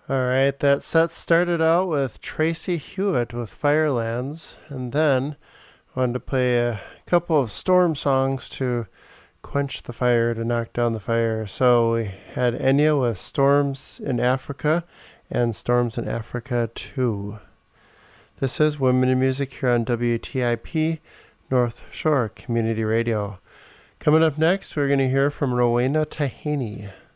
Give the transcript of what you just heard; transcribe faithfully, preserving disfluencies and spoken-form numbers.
All right, that set started out with Tracy Hewitt with Firelands, and then wanted to play a couple of Storm songs to quench the fire, to knock down the fire. So we had Enya with Storms in Africa and Storms in Africa two. This is Women in Music here on W T I P North Shore Community Radio. Coming up next, we're going to hear from Rowena Tahani.